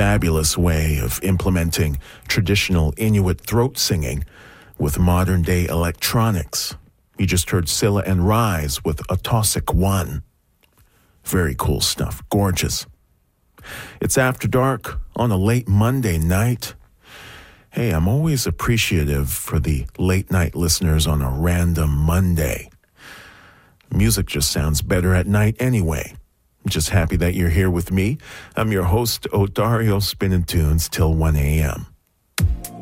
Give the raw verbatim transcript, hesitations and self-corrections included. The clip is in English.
fabulous way of implementing traditional Inuit throat singing with modern-day electronics. You just heard Scylla and Rise with Atossic One. Very cool stuff. Gorgeous. It's After Dark on a late Monday night. Hey, I'm always appreciative for the late-night listeners on a random Monday. Music just sounds better at night anyway. I'm just happy that you're here with me. I'm your host, Odario, spinning tunes till one a.m.